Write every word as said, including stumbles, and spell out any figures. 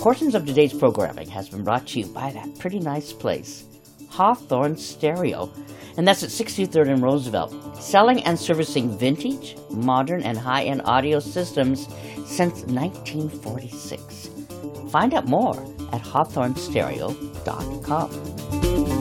Portions of today's programming has been brought to you by that pretty nice place, Hawthorne Stereo, and that's at sixty-third and Roosevelt, selling and servicing vintage, modern, and high-end audio systems since nineteen forty-six. Find out more at hawthorne stereo dot com.